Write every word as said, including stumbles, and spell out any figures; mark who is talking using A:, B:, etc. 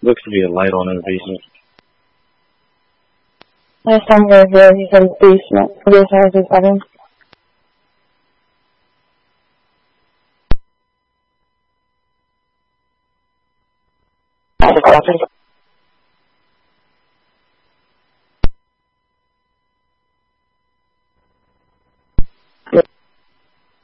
A: Looks to be a light on in the basement.
B: Last time we were here, he said basement. This house is seven. Copy.